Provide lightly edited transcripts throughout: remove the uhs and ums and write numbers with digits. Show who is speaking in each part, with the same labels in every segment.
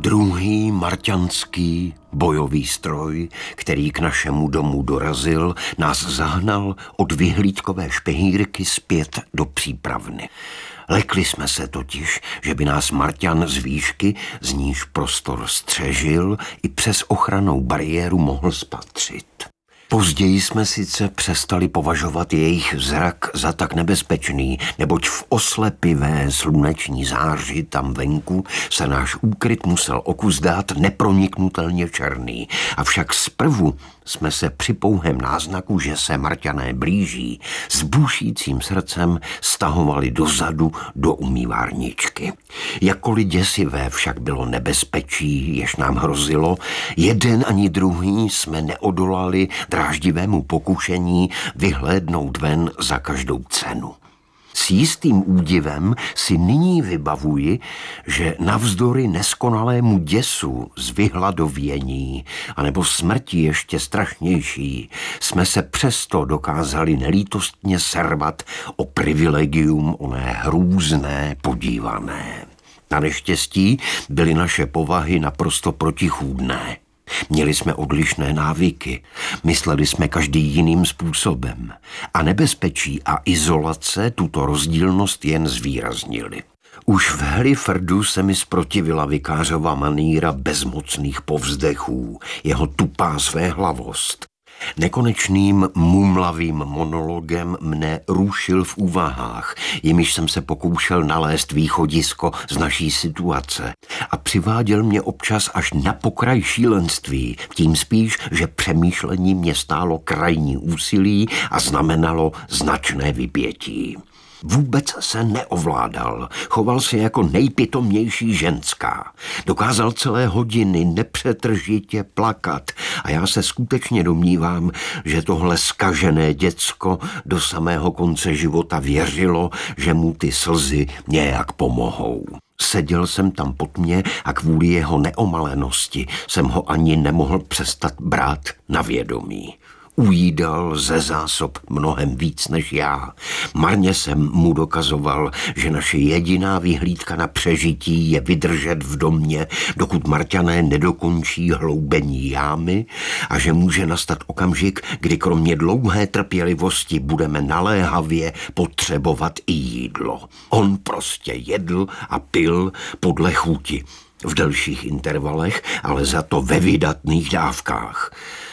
Speaker 1: Druhý marťanský bojový stroj, který k našemu domu dorazil, nás zahnal od vyhlídkové špehírky zpět do přípravny. Lekli jsme se totiž, že by nás Marťan z výšky, z níž prostor střežil, i přes ochrannou bariéru mohl spatřit. Později jsme sice přestali považovat jejich zrak za tak nebezpečný, neboť v oslepivé sluneční záři tam venku se náš úkryt musel oku zdát neproniknutelně černý. Avšak zprvu jsme se při pouhém náznaku, že se Marťané blíží, s bušícím srdcem stahovali dozadu do umývárničky. Jakkoliv děsivé však bylo nebezpečí, jež nám hrozilo, jeden ani druhý jsme neodolali dráždivému pokušení vyhlédnout ven za každou cenu. S jistým údivem si nyní vybavuji, že navzdory neskonalému děsu z vyhladovění anebo smrti ještě strašnější jsme se přesto dokázali nelítostně servat o privilegium oné hrůzné podívané. Na neštěstí byly naše povahy naprosto protichůdné. Měli jsme odlišné návyky, mysleli jsme každý jiným způsobem a nebezpečí a izolace tuto rozdílnost jen zvýraznili. Už v Halifordu se mi zprotivila vikářova maníra bezmocných povzdechů, jeho tupá svéhlavost. Nekonečným mumlavým monologem mne rušil v úvahách, jimiž jsem se pokoušel nalézt východisko z naší situace a přiváděl mě občas až na pokraj šílenství, tím spíš, že přemýšlení mě stálo krajní úsilí a znamenalo značné vypětí. Vůbec se neovládal, choval se jako nejpitomnější ženská. Dokázal celé hodiny nepřetržitě plakat a já se skutečně domnívám, že tohle zkažené děcko do samého konce života věřilo, že mu ty slzy nějak pomohou. Seděl jsem tam pod mě a kvůli jeho neomalenosti jsem ho ani nemohl přestat brát na vědomí. Ujídal ze zásob mnohem víc než já. Marně jsem mu dokazoval, že naše jediná vyhlídka na přežití je vydržet v domě, dokud Marťané nedokončí hloubení jámy a že může nastat okamžik, kdy kromě dlouhé trpělivosti budeme naléhavě potřebovat i jídlo. On prostě jedl a pil podle chuti. V delších intervalech, ale za to ve vydatných dávkách.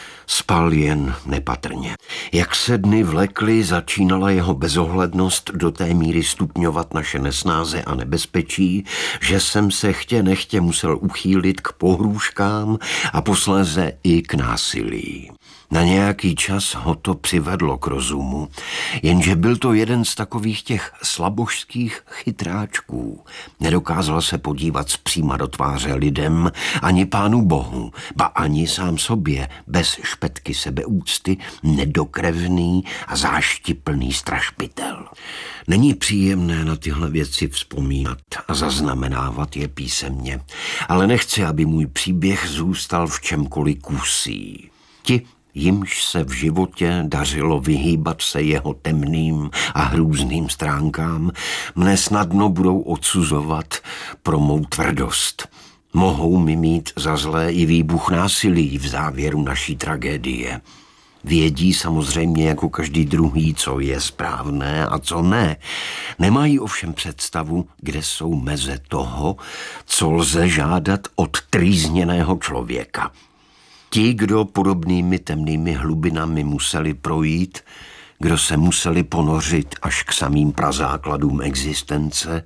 Speaker 1: Spal jen nepatrně. Jak se dny vlekly, začínala jeho bezohlednost do té míry stupňovat naše nesnáze a nebezpečí, že jsem se chtě nechtě musel uchýlit k pohrůžkám a posléze i k násilí. Na nějaký čas ho to přivedlo k rozumu, jenže byl to jeden z takových těch slabožských chytráčků. Nedokázal se podívat zpříma do tváře lidem, ani Pánu Bohu, ba ani sám sobě, bez špetky sebeúcty, nedokrevný a záštiplný strašpitel. Není příjemné na tyhle věci vzpomínat a zaznamenávat je písemně, ale nechci, aby můj příběh zůstal v čemkoliv kusí. Ti, jimž se v životě dařilo vyhýbat se jeho temným a hrůzným stránkám, mne snadno budou odsuzovat pro mou tvrdost. Mohou mi mít za zlé i výbuch násilí v závěru naší tragédie. Vědí samozřejmě jako každý druhý, co je správné a co ne. Nemají ovšem představu, kde jsou meze toho, co lze žádat od trýzněného člověka. Ti, kdo podobnými temnými hlubinami museli projít, kdo se museli ponořit až k samým prazákladům existence,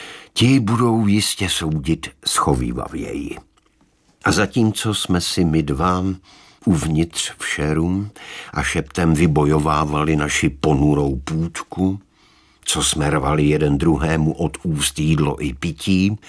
Speaker 1: ti budou jistě soudit schovývavěji. A zatímco jsme si my dva uvnitř v šeru a šeptem vybojovávali naši ponurou půtku, co jsme rvali jeden druhému od úst jídlo i pití,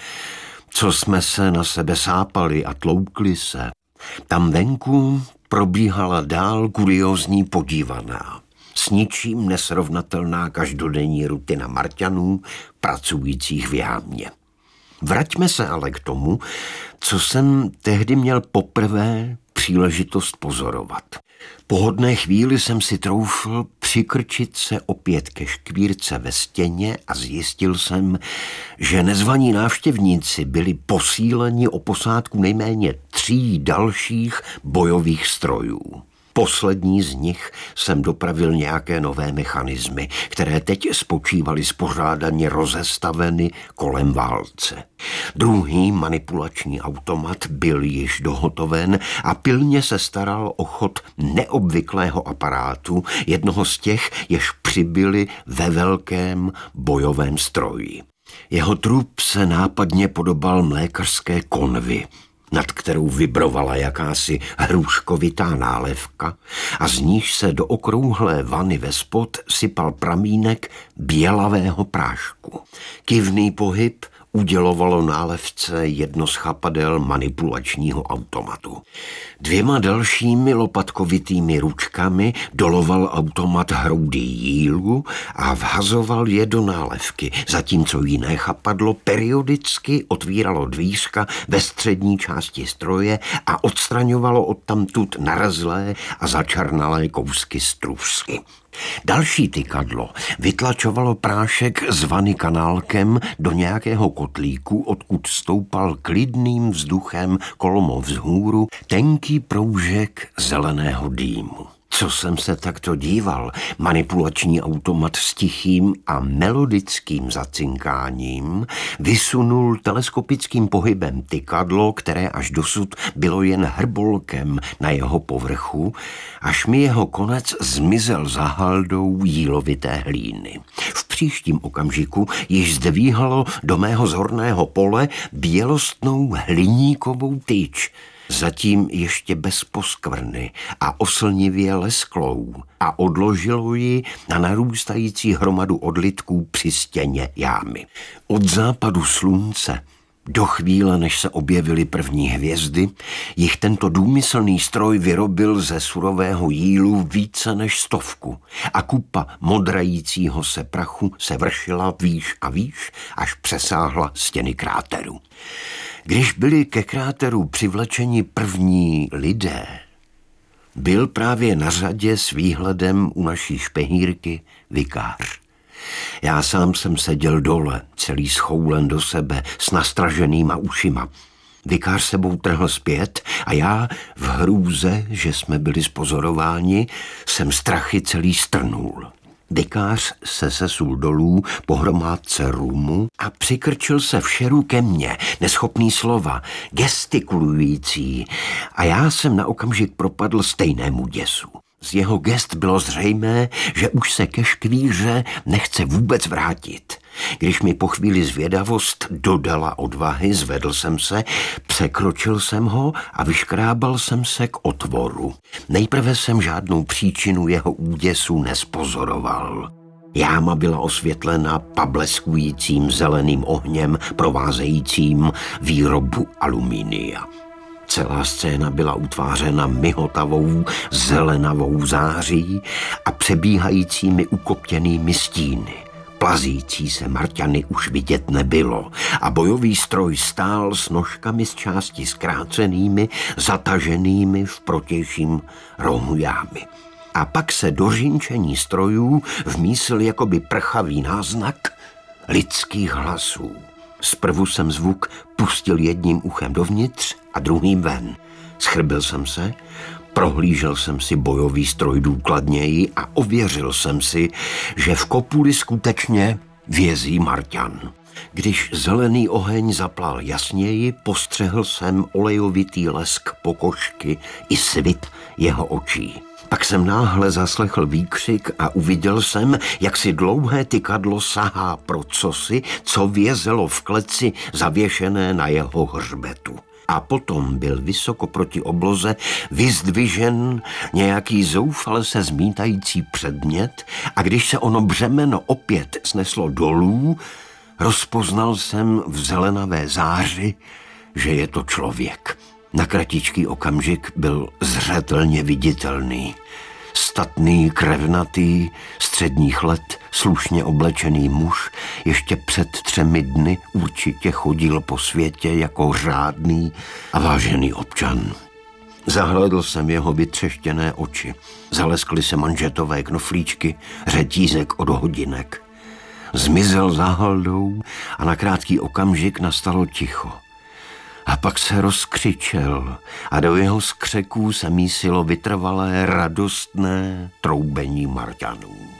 Speaker 1: co jsme se na sebe sápali a tloukli se, tam venku probíhala dál kuriózní podívaná, s ničím nesrovnatelná každodenní rutina Marťanů pracujících v jámě. Vraťme se ale k tomu, co jsem tehdy měl poprvé příležitost pozorovat. Po hodné chvíli jsem si troufl přikrčit se opět ke škvírce ve stěně a zjistil jsem, že nezvaní návštěvníci byli posíleni o posádku nejméně 3 dalších bojových strojů. Poslední z nich jsem dopravil nějaké nové mechanismy, které teď spočívaly spořádaně rozestaveny kolem válce. Druhý manipulační automat byl již dohotoven a pilně se staral o chod neobvyklého aparátu, jednoho z těch, jež přibyli ve velkém bojovém stroji. Jeho trup se nápadně podobal mlékařské konvi, nad kterou vibrovala jakási hruškovitá nálévka a z níž se do okrouhlé vany vespod sypal pramínek bělavého prášku. Kivný pohyb udělovalo nálévce jedno z chapadel manipulačního automatu. 2 dalšími lopatkovitými ručkami doloval automat hroudy jílu a vhazoval je do nálévky, zatímco jiné chapadlo periodicky otvíralo dvířka ve střední části stroje a odstraňovalo odtamtud narazlé a začarnalé kousky strusky. Další tykadlo vytlačovalo prášek z vany kanálkem do nějakého kotlíku, odkud stoupal klidným vzduchem kolmo vzhůru tenký proužek zeleného dýmu. Co jsem se takto díval, manipulační automat s tichým a melodickým zacinkáním vysunul teleskopickým pohybem tykadlo, které až dosud bylo jen hrbolkem na jeho povrchu, až mi jeho konec zmizel za haldou jílovité hlíny. V příštím okamžiku již zdvíhalo do mého zorného pole bělostnou hliníkovou tyč, zatím ještě bez poskvrny a oslnivě lesklou, a odložilo ji na narůstající hromadu odlitků při stěně jámy. Od západu slunce do chvíle, než se objevily první hvězdy, jich tento důmyslný stroj vyrobil ze surového jílu více než 100 a kupa modrajícího se prachu se vršila výš a výš, až přesáhla stěny kráteru. Když byli ke kráteru přivlečeni první lidé, byl právě na řadě s výhledem u naší špehírky vikář. Já sám jsem seděl dole, celý schoulen do sebe, s nastraženýma ušima. Vikář sebou trhl zpět a já v hrůze, že jsme byli zpozorováni, jsem strachy celý strnul. Vikář se sesul dolů po hromádce rumu a přikrčil se všeru ke mně, neschopný slova, gestikulující, a já jsem na okamžik propadl stejnému děsu. Z jeho gest bylo zřejmé, že už se ke škvíře nechce vůbec vrátit. Když mi po chvíli zvědavost dodala odvahy, zvedl jsem se, překročil jsem ho a vyškrábal jsem se k otvoru. Nejprve jsem žádnou příčinu jeho úděsu nespozoroval. Jáma byla osvětlena pableskujícím zeleným ohněm provázejícím výrobu alumínia. Celá scéna byla utvářena mihotavou zelenavou září a přebíhajícími ukoptěnými stíny. Plazící se Marťany už vidět nebylo a bojový stroj stál s nožkami z části zkrácenými, zataženými v protějším rohu jámy. A pak se do řinčení strojů vmísil jakoby prchavý náznak lidských hlasů. Zprvu jsem zvuk pustil jedním uchem dovnitř a druhým ven. Schrbil jsem se, prohlížel jsem si bojový stroj důkladněji a ověřil jsem si, že v kopuli skutečně vězí Marťan. Když zelený oheň zaplal jasněji, postřehl jsem olejovitý lesk pokožky i svit jeho očí. Pak jsem náhle zaslechl výkřik a uviděl jsem, jak si dlouhé tykadlo sahá pro cosi, co vězelo v kleci zavěšené na jeho hřbetu. A potom byl vysoko proti obloze vyzdvižen nějaký zoufale se zmítající předmět a když se ono břemeno opět sneslo dolů, rozpoznal jsem v zelenavé záři, že je to člověk. Na kratičký okamžik byl zřetelně viditelný. Statný, krevnatý, středních let, slušně oblečený muž ještě před 3 dny určitě chodil po světě jako řádný a vážený občan. Zahlédl jsem jeho vytřeštěné oči. Zaleskly se manžetové knoflíčky, řetízek od hodinek. Zmizel za haldou a na krátký okamžik nastalo ticho. A pak se rozkřičel a do jeho skřeků se mísilo vytrvalé radostné troubení Marťanů.